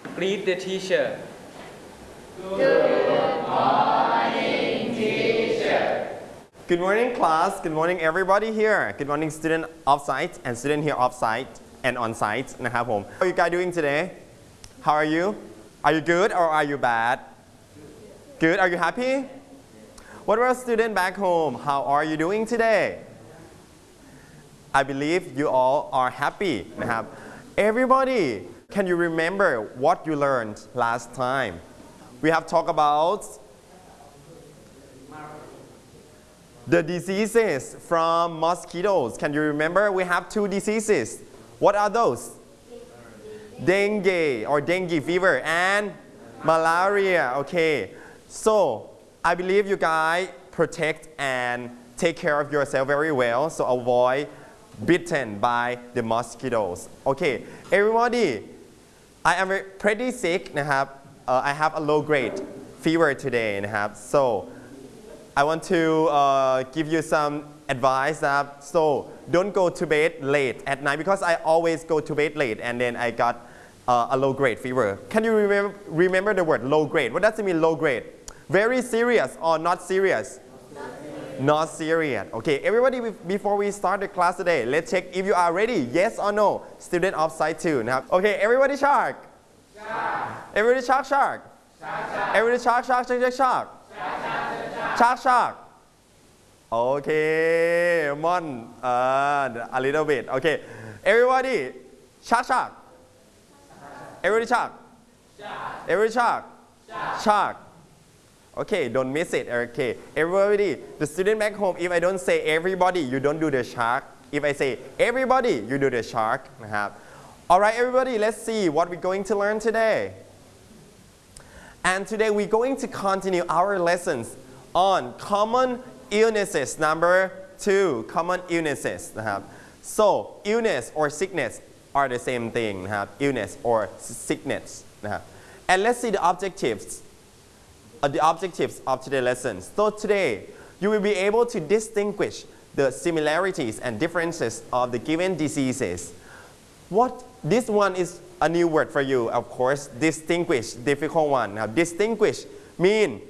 Greet the teacher. Good morning, class. Good morning, everybody here. Good morning, student off-site and student here off-site and on-site นะครับผม How are you guys doing today? How are you? Are you good or are you bad? Good. Are you happy? What about student back home? How are you doing today? I believe you all are happy นะครับ Everybody, can you remember what you learned last time? We have talked about the diseases from mosquitoes. Can you remember? We have two diseases. What are those? Dengue or dengue fever and malaria. Okay. So I believe you guys protect and take care of yourself very well. So avoid bitten by the mosquitoes. Okay. Everybody, I am pretty sick นะครับ I have a low grade fever today นะครับ So I want to give you some advice that so don't go to bed late at night because I always go to bed late and then I got a low grade fever. Can you remember the word low grade? What does it mean low grade? Very serious or not serious? Not serious. Okay, everybody before we start the class today, let's check if you are ready. Yes or no? Student offsite too นะครับ Okay, everybody shark. Everybody shark shark. Everybody shark shark shark shark shark. Shark shark. Okay, Mon, a little bit. Okay, everybody shark shark. Everybody shark. Everybody shark. Shark. Okay, don't miss it. Okay, everybody, the student back home, if I don't say everybody, you don't do the shark. If I say everybody, you do the shark นะครับ Alright, everybody, let's see what we're going to learn today. And today we're going to continue our lessons on common illnesses. Number 2, common illnesses นะครับ So, illness or sickness are the same thing นะครับ Illness or sickness นะครับ And let's see the objectives of today's lessons. So today, you will be able to distinguish the similarities and differences of the given diseases. This one is a new word for you, of course. Distinguish, difficult one. Now, distinguish mean